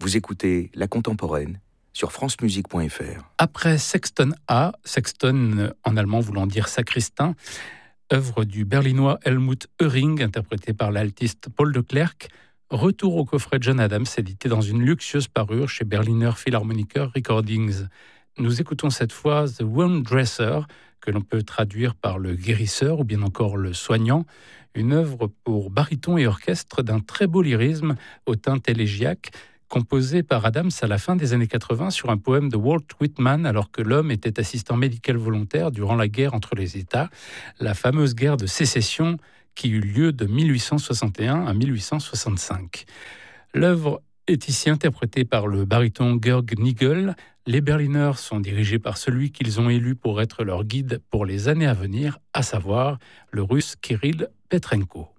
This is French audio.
Vous écoutez La Contemporaine sur francemusique.fr. Après Sexton A, Sexton en allemand voulant dire sacristain, œuvre du berlinois Helmut Höring, interprété par l'altiste Paul de Klerk, retour au coffret John Adams, édité dans une luxueuse parure chez Berliner Philharmoniker Recordings. Nous écoutons cette fois The Wound Dresser, que l'on peut traduire par le guérisseur ou bien encore le soignant, une œuvre pour baryton et orchestre d'un très beau lyrisme au teint élégiaque, composé par Adams à la fin des années 80 sur un poème de Walt Whitman alors que l'homme était assistant médical volontaire durant la guerre entre les États, la fameuse guerre de sécession qui eut lieu de 1861 à 1865. L'œuvre est ici interprétée par le baryton Georg Nigel. Les Berliners sont dirigés par celui qu'ils ont élu pour être leur guide pour les années à venir, à savoir le russe Kirill Petrenko.